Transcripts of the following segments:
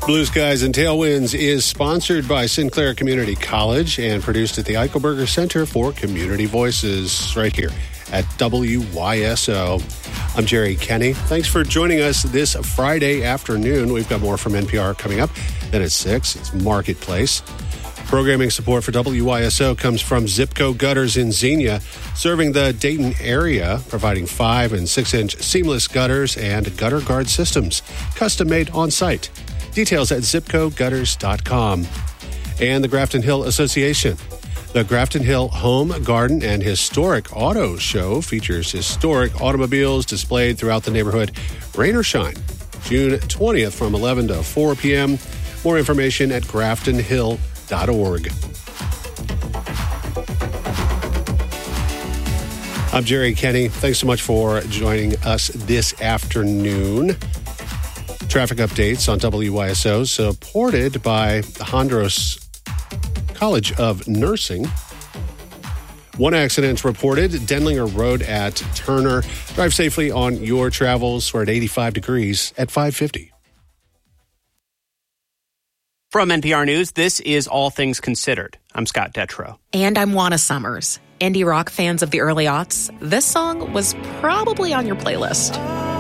Blue Skies and Tailwinds is sponsored by Sinclair Community College and produced at the Eichelberger Center for Community Voices right here at WYSO. I'm Jerry Kenny. Thanks for joining us this Friday afternoon. We've got more from NPR coming up. Then at 6, it's Marketplace. Programming support for WYSO comes from Zipco Gutters in Xenia, serving the Dayton area, providing 5- and 6-inch seamless gutters and gutter guard systems, custom made on site. Details at zipcogutters.com. And the Grafton Hill Association. The Grafton Hill Home, Garden, and Historic Auto Show features historic automobiles displayed throughout the neighborhood, rain or shine. June 20th from 11 to 4 p.m. More information at graftonhill.org. I'm Jerry Kenny. Thanks so much for joining us this afternoon. Traffic updates on WYSO supported by the Hondros College of Nursing. One accident reported, Denlinger Road at Turner. Drive safely on your travels. We're at 85 degrees at 5:50. From NPR News, this is All Things Considered. I'm Scott Detrow. And I'm Juana Summers. Indie rock fans of the early aughts, this song was probably on your playlist.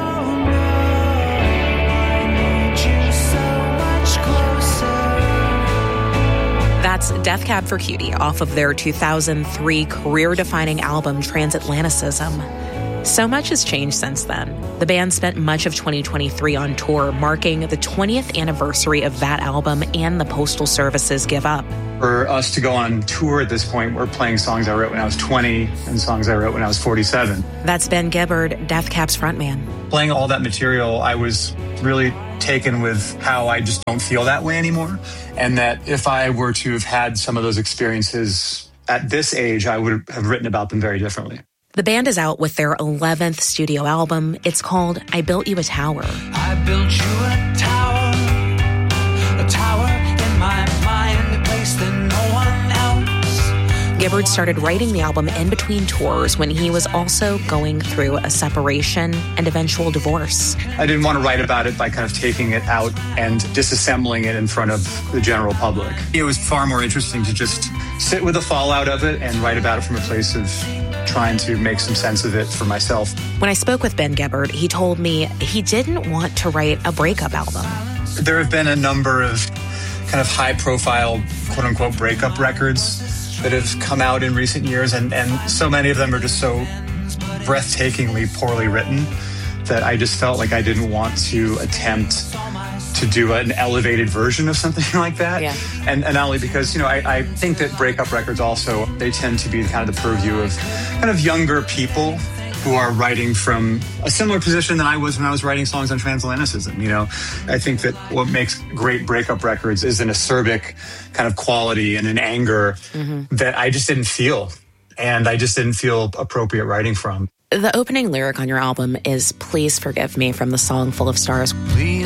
That's Death Cab for Cutie off of their 2003 career-defining album Transatlanticism. So much has changed since then. The band spent much of 2023 on tour, marking the 20th anniversary of that album and the Postal Service's Give Up. For us to go on tour at this point, we're playing songs I wrote when I was 20 and songs I wrote when I was 47. That's Ben Gibbard, Death Cab's frontman. Playing all that material, I was really taken with how I just don't feel that way anymore. And that if I were to have had some of those experiences at this age, I would have written about them very differently. The band is out with their 11th studio album. It's called I Built You a Tower. I built you a tower in my mind, a place that no one else. Gibbard started writing the album in between tours when he was also going through a separation and eventual divorce. I didn't want to write about it by kind of taking it out and disassembling it in front of the general public. It was far more interesting to just sit with the fallout of it and write about it from a place of trying to make some sense of it for myself. When I spoke with Ben Gibbard, he told me he didn't want to write a breakup album. There have been a number of kind of high-profile, quote-unquote, breakup records that have come out in recent years, and so many of them are just so breathtakingly poorly written that I just felt like I didn't want to attempt to do an elevated version of something like that. Yeah. And not only because, I think that breakup records also, they tend to be kind of the purview of kind of younger people who are writing from a similar position than I was when I was writing songs on Transatlanticism. I think that what makes great breakup records is an acerbic kind of quality and an anger that I just didn't feel. And I just didn't feel appropriate writing from. The opening lyric on your album is Please Forgive Me from the song Full of Stars. Please